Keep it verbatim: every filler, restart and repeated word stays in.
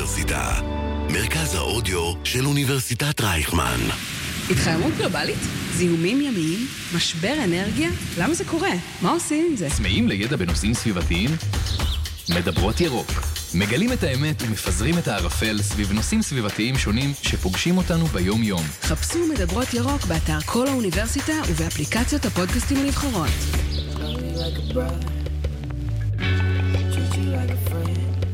האוניברסיטה. מרכז האודיו של אוניברסיטת רייכמן. התחממות גלובלית? זיהומים ימיים? משבר אנרגיה? למה זה קורה? מה עושים עם זה? צמאים לידע בנושאים סביבתיים? מדברות ירוק. מגלים את האמת ומפזרים את הערפל סביב נושאים סביבתיים שונים שפוגשים אותנו ביום יום. חפשו מדברות ירוק באתר כל האוניברסיטה ובאפליקציות הפודקאסטים הנבחרות.